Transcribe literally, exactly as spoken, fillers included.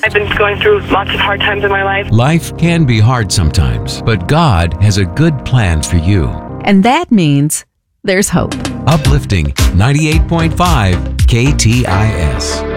I've been going through lots of hard times in my life. Life can be hard sometimes, but God has a good plan for you. And that means there's hope. Uplifting ninety-eight point five K T I S.